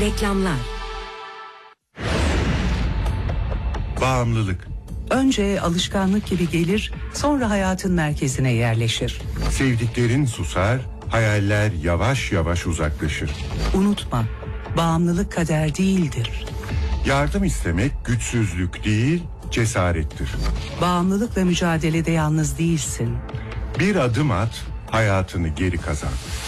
Reklamlar. Bağımlılık. Önce alışkanlık gibi gelir, sonra hayatın merkezine yerleşir. Sevdiklerin susar, hayaller yavaş yavaş uzaklaşır. Unutma, bağımlılık kader değildir. Yardım istemek güçsüzlük değil, cesarettir. Bağımlılıkla mücadelede yalnız değilsin. Bir adım at, hayatını geri kazan.